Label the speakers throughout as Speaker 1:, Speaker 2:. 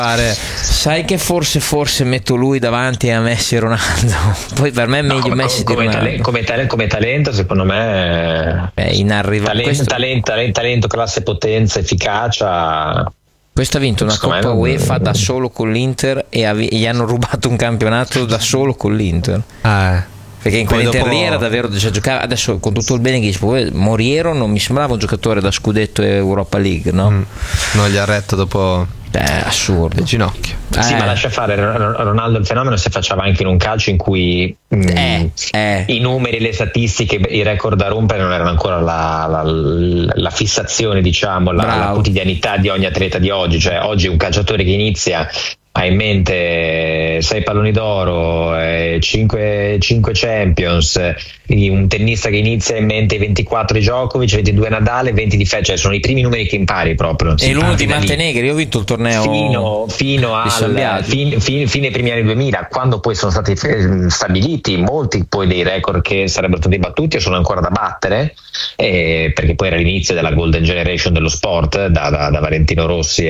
Speaker 1: Sai che forse metto lui davanti a Messi e Ronaldo. Poi per me è meglio Messi di Ronaldo.
Speaker 2: Come talento, secondo me
Speaker 1: è inarrivabile.
Speaker 2: Talento, classe, potenza, efficacia.
Speaker 1: Questo ha vinto una Coppa UEFA da solo con l'Inter e gli hanno rubato un campionato da solo con l'Inter. Perché in quell'Inter lì era davvero, cioè, giocava, adesso con tutto il bene che dice, Moriero non mi sembrava un giocatore da scudetto Europa League, no?
Speaker 3: Non gli ha retto dopo
Speaker 1: assurdo
Speaker 3: le ginocchia.
Speaker 2: Sì, ma lascia fare, Ronaldo il fenomeno si facciava anche in un calcio in cui i numeri, le statistiche, i record da rompere non erano ancora la fissazione, diciamo, la quotidianità di ogni atleta di oggi. Cioè oggi un calciatore che inizia ha in mente 6 palloni d'oro, 5 Champions, un tennista che inizia in mente 24 di Djokovic, 22 Nadal, 20 di Federer, cioè sono i primi numeri che impari proprio.
Speaker 1: E l'uno di Montenegro, io ho vinto il torneo
Speaker 2: fino ai primi anni 2000, quando poi sono stati stabiliti molti poi dei record che sarebbero stati battuti o sono ancora da battere, perché poi era l'inizio della golden generation dello sport, da Valentino Rossi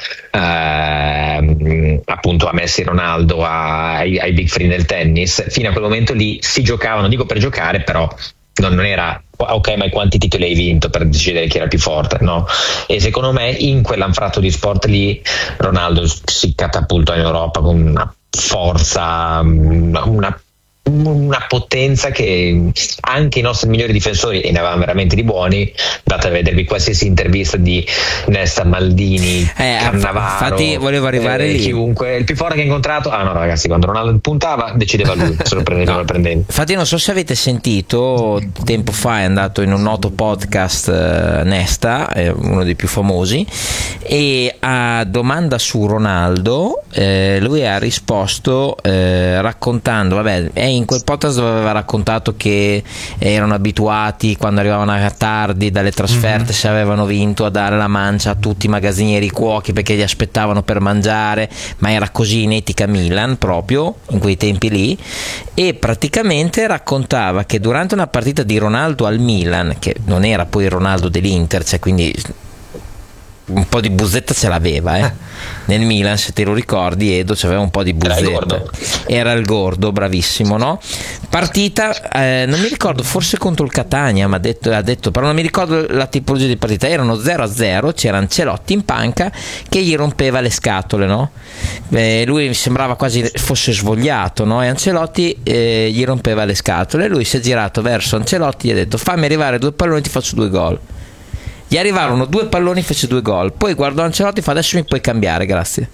Speaker 2: appunto a Messi, Ronaldo, ai big three del tennis. Fino a quel momento lì si giocava, non dico per giocare, però non era ok, ma quanti titoli hai vinto per decidere chi era più forte, no? E secondo me in quell'anfratto di sport lì Ronaldo si catapultò in Europa con una forza, una potenza che anche i nostri migliori difensori, e ne avevamo veramente di buoni, andate a vedervi qualsiasi intervista di Nesta, Maldini, Cannavaro,
Speaker 1: infatti volevo arrivare lì,
Speaker 2: chiunque, il più forte che ha incontrato, no ragazzi, quando Ronaldo puntava decideva lui, se lo prendeva, lo prendeva.
Speaker 1: Infatti non so se avete sentito, tempo fa è andato in un noto podcast, Nesta, uno dei più famosi, e a domanda su Ronaldo lui ha risposto raccontando, in quel podcast dove aveva raccontato che erano abituati quando arrivavano a tardi dalle trasferte, se avevano vinto, a dare la mancia a tutti i magazzinieri, cuochi, perché li aspettavano per mangiare, ma era così in etica Milan proprio in quei tempi lì. E praticamente raccontava che durante una partita di Ronaldo al Milan, che non era poi il Ronaldo dell'Inter, cioè quindi un po' di buzzetta ce l'aveva nel Milan, se te lo ricordi, Edo, c'aveva un po' di buzzetta, era il gordo, bravissimo, no? Partita, non mi ricordo, forse contro il Catania ha detto, però non mi ricordo la tipologia di partita, erano 0-0, c'era Ancelotti in panca che gli rompeva le scatole, no? Lui mi sembrava quasi fosse svogliato, no? E Ancelotti gli rompeva le scatole, lui si è girato verso Ancelotti e gli ha detto: fammi arrivare 2 palloni, ti faccio 2 gol. Gli arrivarono 2 palloni, fece 2 gol. Poi guardò Ancelotti e fa: adesso mi puoi cambiare, grazie.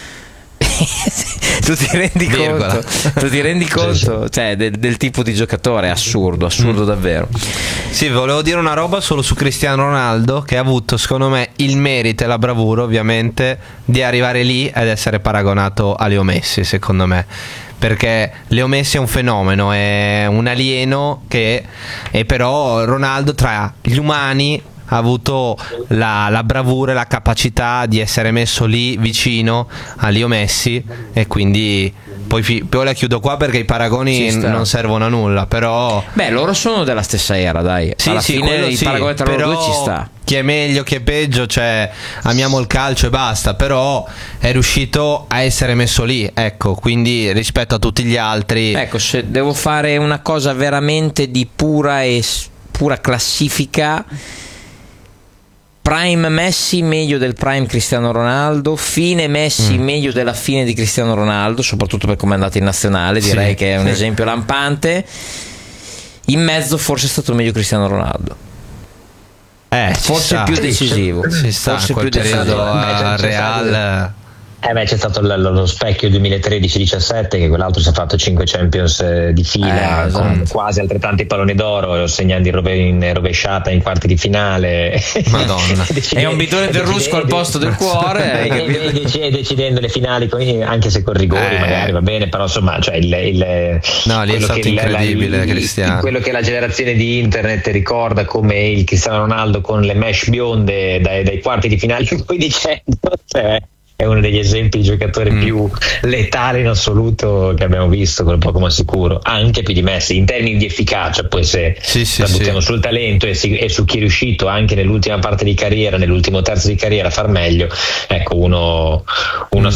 Speaker 1: Tu ti rendi conto cioè, del tipo di giocatore assurdo davvero.
Speaker 3: Sì, volevo dire una roba solo su Cristiano Ronaldo, che ha avuto secondo me il merito e la bravura ovviamente di arrivare lì ed essere paragonato a Leo Messi, secondo me, perché Leo Messi è un fenomeno, è un alieno e però Ronaldo tra gli umani ha avuto la bravura e la capacità di essere messo lì vicino a Leo Messi, e quindi poi la chiudo qua perché i paragoni non servono a nulla, però
Speaker 1: loro sono della stessa era, dai, alla fine il paragone tra loro due ci sta.
Speaker 3: Chi è meglio, chi è peggio, cioè amiamo il calcio e basta, però è riuscito a essere messo lì, ecco, quindi rispetto a tutti gli altri,
Speaker 1: ecco, se devo fare una cosa veramente di pura classifica, prime Messi meglio del prime Cristiano Ronaldo, fine Messi meglio della fine di Cristiano Ronaldo, soprattutto per come è andato in nazionale, direi che è un esempio lampante. In mezzo forse è stato meglio Cristiano Ronaldo, forse più decisivo,
Speaker 3: forse più decisivo al Real.
Speaker 2: C'è stato lo specchio 2013-17, che quell'altro si è fatto 5 Champions di fila, con quasi altrettanti palloni d'oro, segnando in rovesciata in quarti di finale.
Speaker 1: Madonna. È un bidone del rusco al posto del cuore,
Speaker 2: e decidendo le finali anche se con rigori magari va bene, però insomma, cioè
Speaker 3: lì è stato incredibile Cristiano.
Speaker 2: Quello che la generazione di internet ricorda come il Cristiano Ronaldo con le mesh bionde dai quarti di finale, poi dicendo, cioè, è uno degli esempi di giocatore più letale in assoluto che abbiamo visto, quello poco ma sicuro, anche più di Messi in termini di efficacia. Poi se tradutiamo sul talento e su chi è riuscito anche nell'ultima parte di carriera, nell'ultimo terzo di carriera a far meglio, ecco, uno